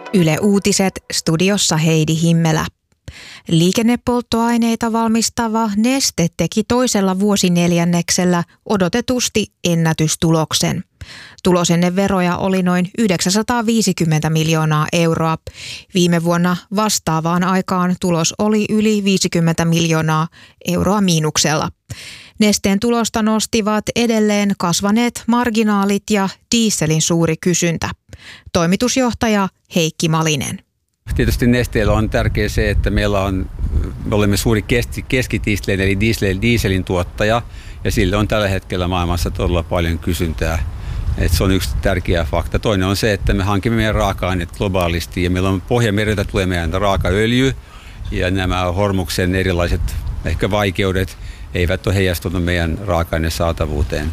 Yle Uutiset, studiossa Heidi Himmelä. Liikennepolttoaineita valmistava Neste teki toisella vuosineljänneksellä odotetusti ennätystuloksen. Tulos ennen veroja oli noin 950 miljoonaa euroa. Viime vuonna vastaavaan aikaan tulos oli yli 50 miljoonaa euroa miinuksella. Nesteen tulosta nostivat edelleen kasvaneet marginaalit ja dieselin suuri kysyntä. Toimitusjohtaja Heikki Malinen. Tietysti Nesteellä on tärkeää se, että me olemme suuri keskidieselin eli dieselin tuottaja ja sille on tällä hetkellä maailmassa todella paljon kysyntää. Et se on yksi tärkeä fakta. Toinen on se, että me hankimme meidän raaka-aineet globaalisti ja meillä on Pohjanmereltä tulee meidän raakaöljy ja nämä Hormuksen erilaiset ehkä vaikeudet eivät ole heijastunut meidän raaka-aineen saatavuuteen.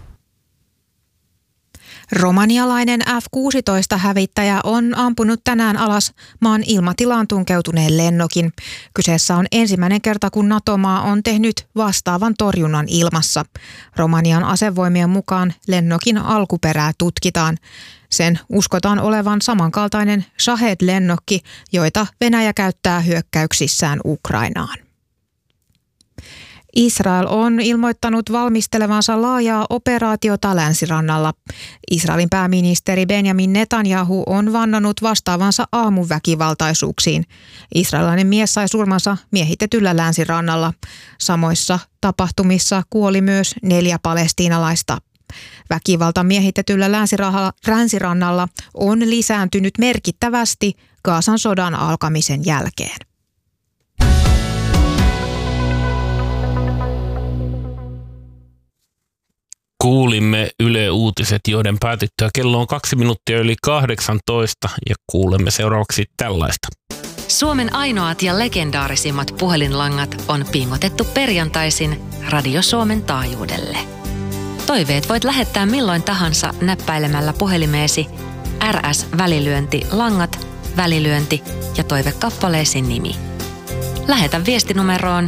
Romanialainen F-16-hävittäjä on ampunut tänään alas maan ilmatilaan tunkeutuneen lennokin. Kyseessä on ensimmäinen kerta, kun NATO-maa on tehnyt vastaavan torjunnan ilmassa. Romanian asevoimien mukaan lennokin alkuperää tutkitaan. Sen uskotaan olevan samankaltainen Shahed-lennokki, joita Venäjä käyttää hyökkäyksissään Ukrainaan. Israel on ilmoittanut valmistelevansa laajaa operaatiota Länsirannalla. Israelin pääministeri Benjamin Netanyahu on vannonut vastaavansa aamuväkivaltaisuuksiin. Israelilainen mies sai surmansa miehitetyllä Länsirannalla. Samoissa tapahtumissa kuoli myös 4 palestiinalaista. Väkivalta miehitetyllä Länsirannalla on lisääntynyt merkittävästi Gazan sodan alkamisen jälkeen. Kuulimme Yle Uutiset, joiden päätyttyä kello on 2 minuuttia yli 18 ja kuulemme seuraavaksi tällaista. Suomen ainoat ja legendaarisimmat puhelinlangat on pingotettu perjantaisin Radio Suomen taajuudelle. Toiveet voit lähettää milloin tahansa näppäilemällä puhelimeesi RS-välilyönti langat, välilyönti ja toivekappaleesi nimi. Lähetä viestinumeroon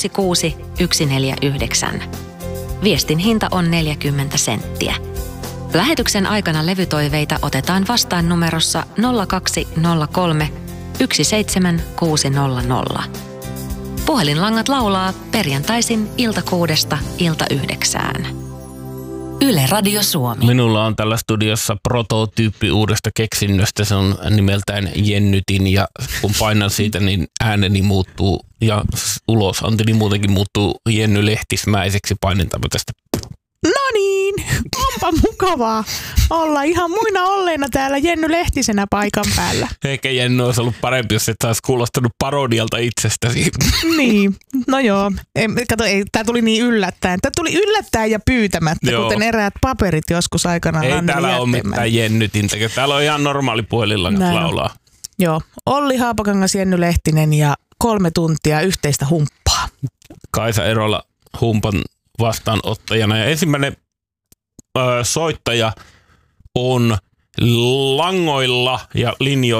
16149. Viestin hinta on 40 senttiä. Lähetyksen aikana levytoiveita otetaan vastaan numerossa 0203 17600. Puhelinlangat laulaa perjantaisin ilta 6:00 ilta 9:00. Yle Radio Suomi. Minulla on tällä studiossa prototyyppi uudesta keksinnöstä. Se on nimeltään Jennytin ja kun painan siitä, niin ääneni muuttuu ja ulosantini muutenkin muuttuu Jenny Lehtismäiseksi. Painetaanpa tästä. No niin, onpa mukavaa olla ihan muina olleena täällä Jenny Lehtisenä paikan päällä. Ehkä Jenny olisi ollut parempi, jos et olisi kuulostanut parodialta itsestäsi. Niin, no joo. Kato, tämä tuli niin yllättäen. Tämä tuli yllättäen ja pyytämättä, joo. Kuten eräät paperit joskus aikanaan. Ei täällä ole mitään Jennytin. Täällä on ihan normaali puhelinlangat laulaa. Joo, Olli Haapakangas, Jenny Lehtinen ja 3 tuntia yhteistä humppaa. Kaisa Erola humpan vastaanottajana. Ja ensimmäinen soittaja on langoilla ja linjoilla